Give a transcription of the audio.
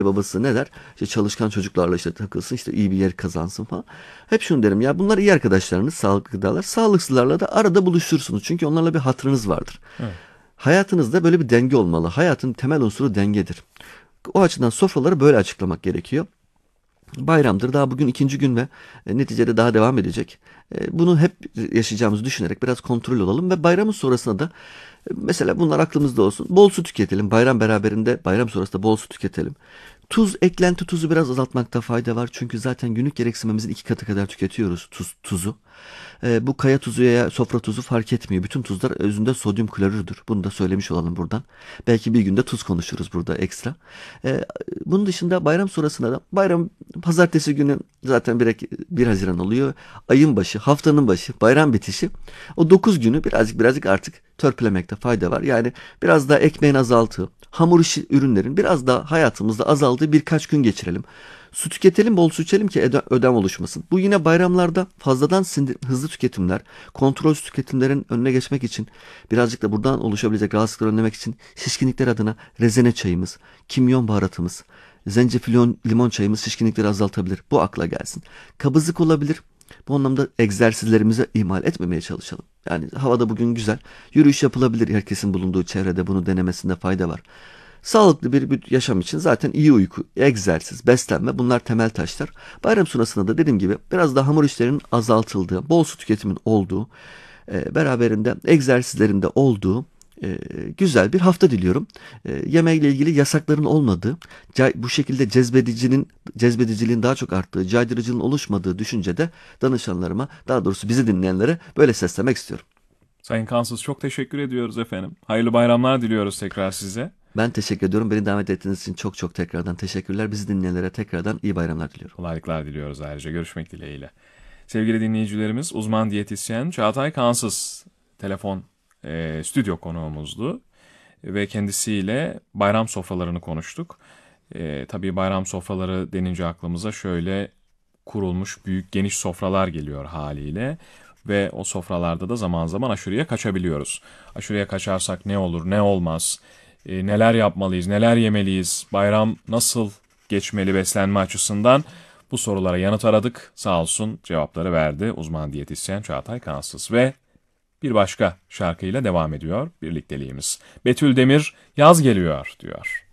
babası ne der? İşte çalışkan çocuklarla işte takılsın, işte iyi bir yer kazansın falan. Hep şunu derim ya, bunlar iyi arkadaşlarınız, sağlıklı gıdalar. Sağlıksızlarla da arada buluştursunuz. Çünkü onlarla bir hatırınız vardır. Evet. Hayatınızda böyle bir denge olmalı. Hayatın temel unsuru dengedir. O açıdan sofraları böyle açıklamak gerekiyor. Bayramdır. Daha bugün ikinci gün ve neticede daha devam edecek. Bunu hep yaşayacağımızı düşünerek biraz kontrol olalım ve bayramın sonrasında da mesela bunlar aklımızda olsun. Bol su tüketelim. Bayram beraberinde, bayram sonrasında bol su tüketelim. Tuz, eklenti tuzu biraz azaltmakta fayda var. Çünkü zaten günlük gereksinmemizin 2 katı kadar tüketiyoruz tuzu. Bu kaya tuzu ya sofra tuzu fark etmiyor. Bütün tuzlar özünde sodyum klorürdür. Bunu da söylemiş olalım buradan. Belki bir günde tuz konuşuruz burada ekstra. Ee, Bunun dışında bayram sonrasında da bayram pazartesi günü zaten 1 Haziran oluyor. Ayın başı, haftanın başı, bayram bitişi. O 9 günü birazcık artık törpülemekte fayda var. Yani biraz daha ekmeğin azaltığı, hamur işi ürünlerin biraz daha hayatımızda azaldığı birkaç gün geçirelim. Su tüketelim, bol su içelim ki ödem oluşmasın. Bu yine bayramlarda fazladan hızlı tüketimler, kontrolsüz tüketimlerin önüne geçmek için, birazcık da buradan oluşabilecek rahatsızlıkları önlemek için şişkinlikler adına rezene çayımız, kimyon baharatımız, zencefil limon çayımız şişkinlikleri azaltabilir. Bu akla gelsin. Kabızlık olabilir. Bu anlamda egzersizlerimizi ihmal etmemeye çalışalım. Yani havada bugün güzel. Yürüyüş yapılabilir. Herkesin bulunduğu çevrede bunu denemesinde fayda var. Sağlıklı bir yaşam için zaten iyi uyku, egzersiz, beslenme bunlar temel taşlar. Bayram sonrasında da dediğim gibi biraz daha hamur işlerinin azaltıldığı, bol su tüketimin olduğu, beraberinde egzersizlerinde olduğu güzel bir hafta diliyorum. Yemekle ilgili yasakların olmadığı, bu şekilde cezbediciliğin daha çok arttığı, caydırıcılığın oluşmadığı düşüncede danışanlarıma, daha doğrusu bizi dinleyenlere böyle seslemek istiyorum. Sayın Kansız, çok teşekkür ediyoruz efendim. Hayırlı bayramlar diliyoruz tekrar size. Ben teşekkür ediyorum. Beni davet ettiğiniz için çok çok tekrardan teşekkürler. Bizi dinleyenlere tekrardan iyi bayramlar diliyorum. Kolaylıklar diliyoruz ayrıca. Görüşmek dileğiyle. Sevgili dinleyicilerimiz, uzman diyetisyen Çağatay Kansız telefon stüdyo konuğumuzdu. Ve kendisiyle bayram sofralarını konuştuk. Tabii bayram sofraları denince aklımıza şöyle kurulmuş büyük geniş sofralar geliyor haliyle. Ve o sofralarda da zaman zaman aşurıya kaçabiliyoruz. Aşurıya kaçarsak ne olur, ne olmaz, neler yapmalıyız, neler yemeliyiz, bayram nasıl geçmeli beslenme açısından bu sorulara yanıt aradık. Sağ olsun cevapları verdi uzman diyetisyen Çağatay Kansız ve bir başka şarkıyla devam ediyor birlikteliğimiz. Betül Demir yaz geliyor diyor.